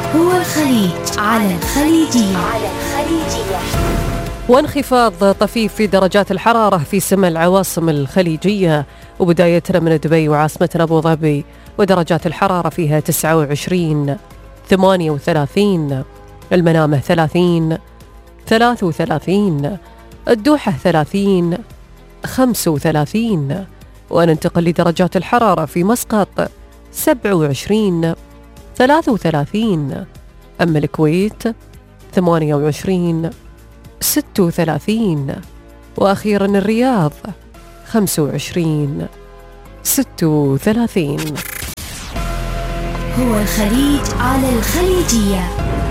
هو الخليج على الخليجية. وانخفاض طفيف في درجات الحرارة في سما العواصم الخليجية، وبدايتنا من دبي وعاصمتنا أبو ظبي، ودرجات الحرارة فيها 29 38، المنامة 30 33، الدوحة 30 35، وننتقل لدرجات الحرارة في مسقط 27 33، أما الكويت 28 36، وأخيرا الرياض 25 36. هو الخليج على الخليجية.